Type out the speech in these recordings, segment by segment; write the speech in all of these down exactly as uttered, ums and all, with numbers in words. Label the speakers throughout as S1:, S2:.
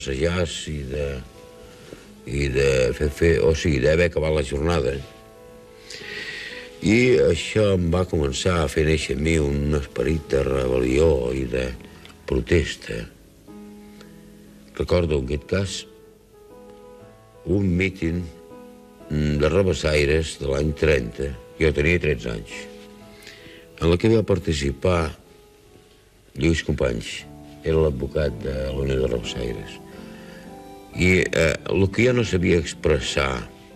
S1: assajars i de, i de fer, fer, o sigui, d'haver acabat la jornada. I això em va començar a fer néixer a mi un esperit de rebel·lió i de protesta. Recordo, en aquest cas, un míting de Rabassaires de l'any trenta, jo tenia tretze anys, en la que va participar Lluís Companys, era l'advocat de la Unió de Rabassaires. I eh, el que jo no sabia expressar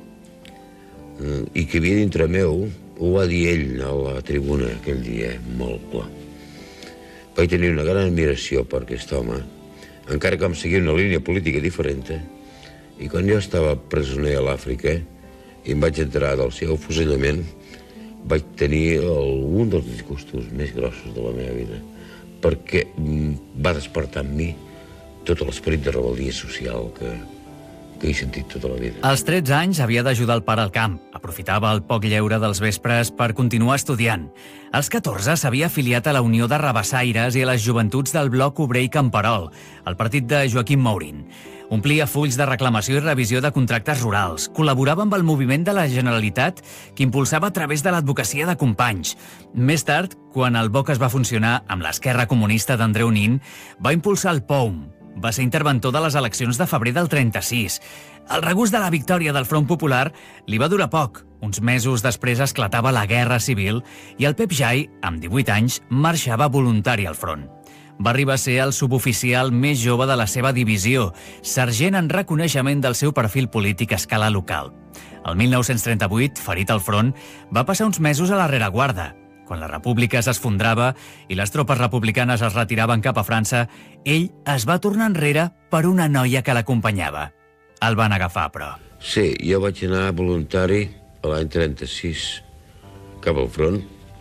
S1: eh, i que havia dintre meu, ho va dir ell a la tribuna aquell dia, molt clar. Vaig tenir una gran admiració per aquest home, encara que em seguia una línia política diferent, i quan jo estava presoner a l'Àfrica i em vaig enterar del seu afusellament, vaig tenir el, un dels disgustos més grossos de la meva vida, perquè va despertar en mi tot l'esperit de rebel·lia social que, que he sentit tota la vida.
S2: Als tretze anys havia d'ajudar el pare al camp. Aprofitava el poc lleure dels vespres per continuar estudiant. Als catorze s'havia afiliat a la Unió de Rabassaires i a les joventuts del Bloc Obrer i Camperol, el partit de Joaquim Maurín. Omplia fulls de reclamació i revisió de contractes rurals. Col·laborava amb el moviment de la Generalitat que impulsava a través de l'advocacia de Companys. Més tard, quan el B O C es va funcionar amb l'esquerra comunista d'Andreu Nin, va impulsar el P O U M. Va ser interventor de les eleccions de febrer del trenta-sis. El regust de la victòria del Front Popular li va durar poc. Uns mesos després esclatava la Guerra Civil i el Pep Jai, amb divuit anys, marxava voluntari al front. Va arribar a ser el suboficial més jove de la seva divisió, sergent en reconeixement del seu perfil polític a escala local. El mil nou-cents trenta-vuit, ferit al front, va passar uns mesos a la rereguarda. Quan la república s'esfondrava i les tropes republicanes es retiraven cap a França, ell es va tornar enrere per una noia que l'acompanyava. El van agafar, però.
S1: Sí, jo vaig anar voluntari a l'any trenta-sis cap al front.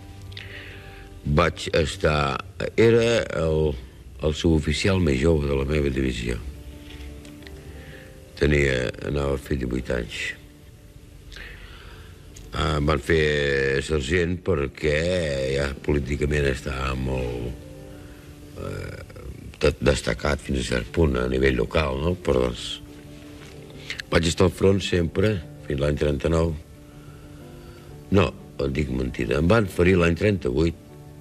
S1: Vaig estar... Era el, el suboficial més jove de la meva divisió. Tenia... anava a fer divuit anys. Em van fer sergent perquè ja políticament estava molt eh, destacat fins a cert punt a nivell local, no? Però doncs vaig estar al front sempre, fins l'any trenta-nou. No, et dic mentida, em van ferir l'any trenta-vuit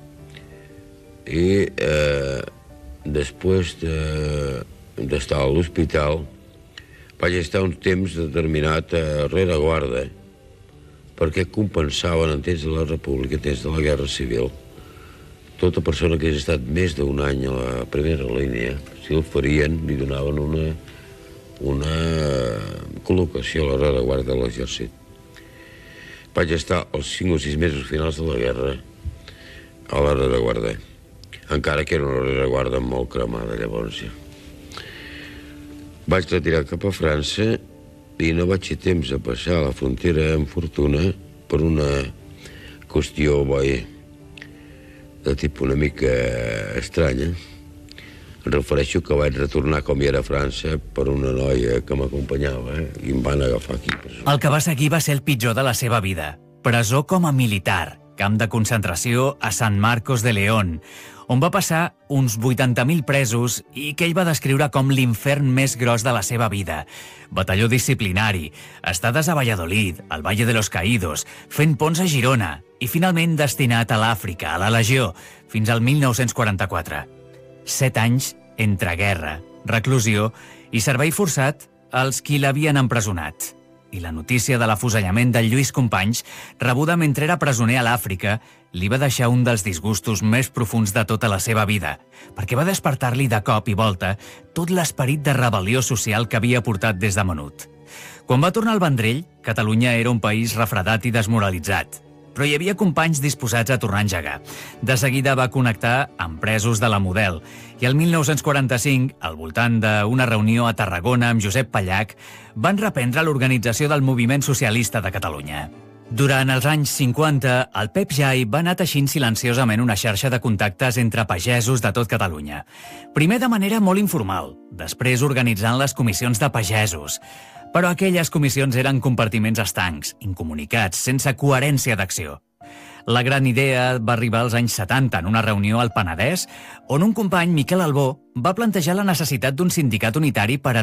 S1: i eh, després d'estar de, a l'hospital vaig estar un temps determinat a rereguarda perquè compensaven en temps de la República, en temps de la Guerra Civil. Tota persona que hagués estat més d'un any a la primera línia, si el farien, li donaven una, una col·locació a la rereguarda de l'exèrcit. Vaig estar els cinc o sis mesos finals de la guerra a la rereguarda, encara que era una rereguarda molt cremada, llavors ja. Vaig retirar cap a França i no vaig tenir temps a passar a la frontera amb fortuna per una qüestió, boi, de tipus una mica estranya. Em refereixo que vaig retornar com hi era a França per una noia que m'acompanyava i em van agafar aquí.
S2: El que va seguir va ser el pitjor de la seva vida. Presó com a militar, camp de concentració a San Marcos de León, on va passar uns vuitanta mil presos i que ell va descriure com l'infern més gros de la seva vida. Batalló disciplinari, estades a Valladolid, al Valle de los Caídos, fent ponts a Girona i finalment destinat a l'Àfrica, a la Legió, fins al mil nou-cents quaranta-quatre. Set anys entre guerra, reclusió i servei forçat als qui l'havien empresonat. I la notícia de l'afusellament del Lluís Companys, rebuda mentre era presoner a l'Àfrica, li va deixar un dels disgustos més profuns de tota la seva vida, perquè va despertar-li de cop i volta tot l'esperit de rebel·lió social que havia portat des de menut. Quan va tornar al Vendrell, Catalunya era un país refredat i desmoralitzat, però hi havia companys disposats a tornar a engegar. De seguida va connectar amb presos de la Model i el mil nou-cents quaranta-cinc, al voltant d'una reunió a Tarragona amb Josep Pallach, van reprendre l'organització del moviment socialista de Catalunya. Durant els anys cinquanta, el Pep Jai va anar teixint silenciosament una xarxa de contactes entre pagesos de tot Catalunya. Primer de manera molt informal, després organitzant les comissions de pagesos. Però aquelles comissions eren compartiments estancs, incomunicats, sense coherència d'acció. La gran idea va arribar als anys setanta en una reunió al Penedès, on un company, Miquel Albó, va plantejar la necessitat d'un sindicat unitari per a